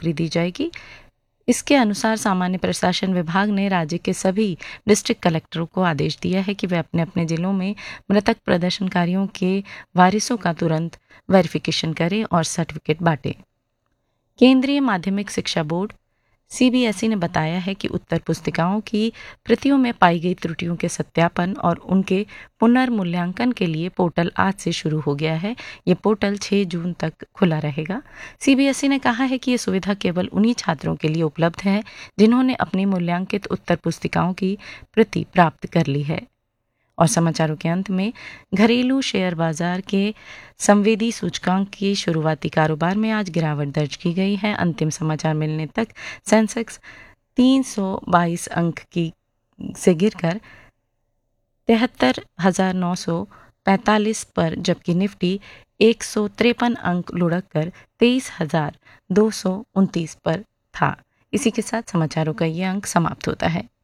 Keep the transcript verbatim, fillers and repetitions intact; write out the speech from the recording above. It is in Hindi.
नौकरी दी जाएगी। इसके अनुसार सामान्य प्रशासन विभाग ने राज्य के सभी डिस्ट्रिक्ट कलेक्टरों को आदेश दिया है कि वे अपने अपने जिलों में मृतक प्रदर्शनकारियों के वारिसों का तुरंत वेरिफिकेशन करें और सर्टिफिकेट बांटें। केंद्रीय माध्यमिक शिक्षा बोर्ड सीबीएसई ने बताया है कि उत्तर पुस्तिकाओं की प्रतियों में पाई गई त्रुटियों के सत्यापन और उनके पुनर्मूल्यांकन के लिए पोर्टल आज से शुरू हो गया है। ये पोर्टल छह जून तक खुला रहेगा। सीबीएसई ने कहा है कि ये सुविधा केवल उन्हीं छात्रों के लिए उपलब्ध है जिन्होंने अपनी मूल्यांकित उत्तर पुस्तिकाओं की प्रति प्राप्त कर ली है। और समाचारों के अंत में घरेलू शेयर बाजार के संवेदी सूचकांक की शुरुआती कारोबार में आज गिरावट दर्ज की गई है। अंतिम समाचार मिलने तक सेंसेक्स तीन सौ बाईस अंक की से गिरकर तिहत्तर हजार नौ सौ पैंतालीस पर, जबकि निफ्टी एक सौ तिरपन अंक लुढ़क कर तेईस हजार दो सौ उनतीस पर था। इसी के साथ समाचारों का ये अंक समाप्त होता है।